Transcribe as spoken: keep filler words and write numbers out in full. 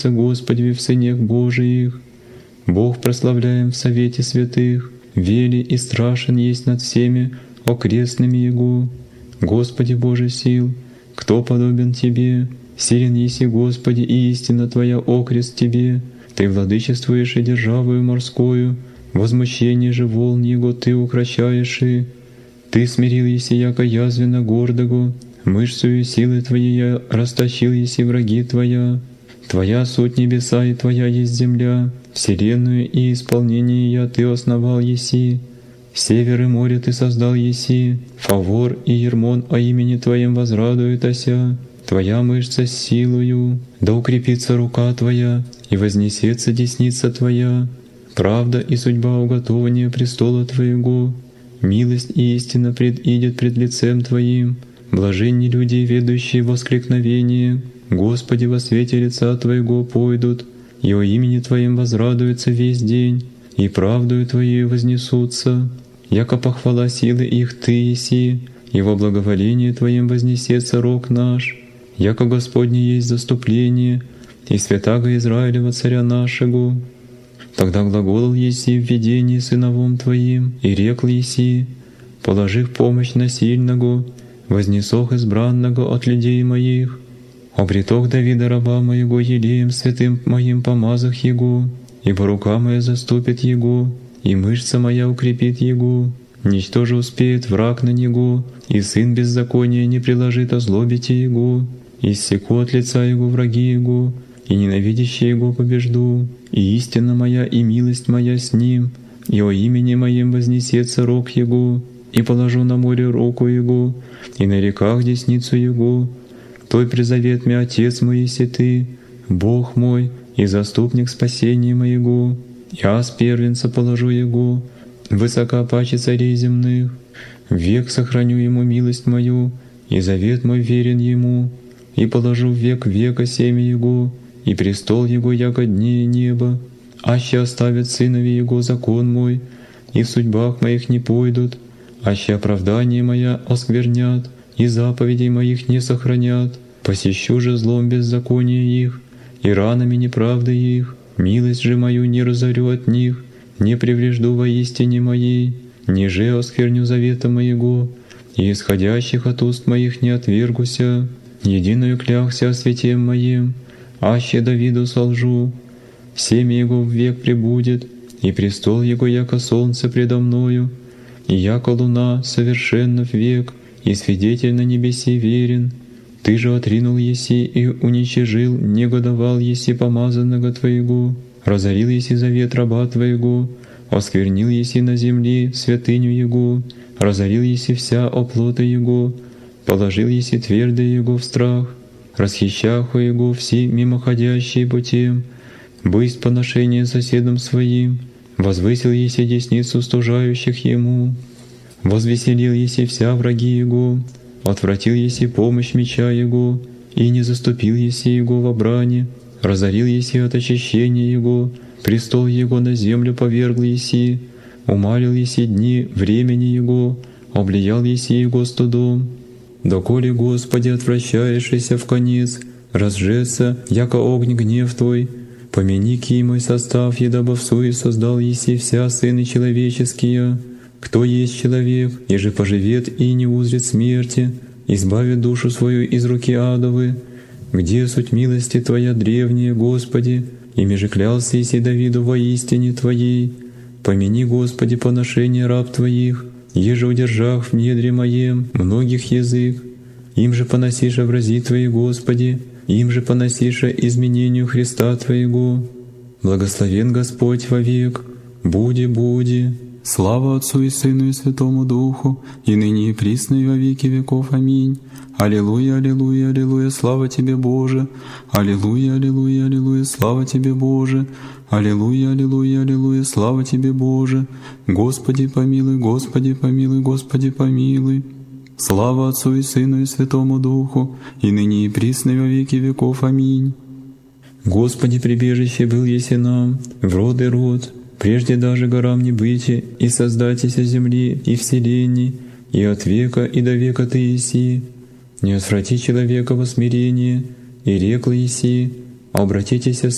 Господи, в сынях Божиих. Бог прославляем в совете святых, вели и страшен есть над всеми окрестными Его. Господи Боже сил, кто подобен Тебе? Силен еси, Господи, и истина Твоя окрест Тебе. Ты владычествуешь и державою морскую, возмущение же волн Его Ты укращаешь и. Ты смирил еси, яко язвенно гордого, мышцею силы Твоей растащил еси враги Твоя. Твоя суть небеса и Твоя есть земля, вселенную и исполнение я Ты основал еси. Север и море Ты создал еси, Фавор и Ермон о имени Твоем возрадуют ося. Твоя мышца с силою, да укрепится рука Твоя, и вознесется десница Твоя. Правда и судьба уготования престола Твоего, милость и истина предидет пред лицем Твоим. Блаженни люди, ведущие воскликновение, Господи, во свете лица Твоего пойдут, и о имени Твоем возрадуются весь день, и правдою Твоею вознесутся. Яко похвала силы их Ты еси, и во благоволении Твоем вознесется рог наш. Яко Господне есть заступление, и святаго Израилева царя нашего. Тогда глаголал еси в видении сыновом Твоим, и рекл еси, положив помощь на сильного, вознесох избранного от людей моих. Обретох Давида раба моего елеем святым моим помазах Его, ибо рука моя заступит Его, и мышца моя укрепит Его. Ничто же успеет враг на Него, и сын беззакония не приложит озлобите Его. Иссеку от лица Его враги Его, и ненавидящие Его побежду. И истина моя и милость моя с Ним, и о имени моем вознесется рог Его. И положу на море руку Его, и на реках десницу Его. Той призовет мне Отец мой, еси Ты, Бог мой и заступник спасения моего. Я с первенца положу Его, высока паче царей земных. Век сохраню Ему милость мою, и завет мой верен Ему. И положу в век века семя Его, и престол Его яко дней неба. Аще оставят сынови Его закон мой, и в судьбах моих не пойдут. Аще оправдание моя осквернят, и заповедей моих не сохранят. Посещу же злом беззаконие их, и ранами неправды их. Милость же мою не разорю от них, не преврежду во истине моей, ниже оскверню завета моего, и исходящих от уст моих не отвергуся. Единою клялся о святе моем, аще Давиду солжу. Семя его в век пребудет, и престол его яко солнце предо мною, и яко луна совершенно в век, и свидетель на небеси верен. Ты же отринул еси и уничижил, негодовал еси помазанного Твоего, разорил еси завет раба Твоего, осквернил еси на земле святыню Его, разорил еси вся оплота Его, положил еси твердо Его в страх, расхищаху Его все мимоходящие путем, бысть поношение соседом своим, возвысил еси десницу стужающих Ему, возвеселил еси вся враги Его, отвратил еси помощь меча Его, и не заступил еси Его во брани, разорил еси от очищения Его, престол Его на землю повергл еси, умалил еси дни времени Его, облиял еси Его студом. Доколе, Господи, отвращаешься в конец, разжеться, яко огонь гнев Твой, помяни ки мой состав, едабо в суе создал еси вся сыны человеческие. Кто есть человек, еже поживет и не узрит смерти, избавит душу свою из руки адовы? Где суть милости Твоя древняя, Господи, ими же клялся еси Давиду во истине Твоей? Помяни, Господи, поношение раб Твоих, еже удержах в недре моем многих язык. Им же поносиша врази Твои, Господи, им же поносиша изменению Христа Твоего. Благословен Господь вовек, буди, буди. Слава Отцу и Сыну и Святому Духу, и ныне и присно и во веки веков. Аминь. Аллилуйя, аллилуйя, аллилуйя, слава Тебе, Боже! Аллилуйя, аллилуйя, аллилуйя, слава Тебе, Боже! Аллилуйя, аллилуйя, аллилуйя, слава Тебе, Боже! Господи помилуй, Господи помилуй, Господи помилуй! Слава Отцу и Сыну и Святому Духу, и ныне и присно и во веки веков. Аминь. Господи, прибежище был еси нам, в род и род, прежде даже горам не быти, и создатися земли и вселенной, и от века и до века Ты еси. Не отврати человека во смирение, и рекла еси, обратитесь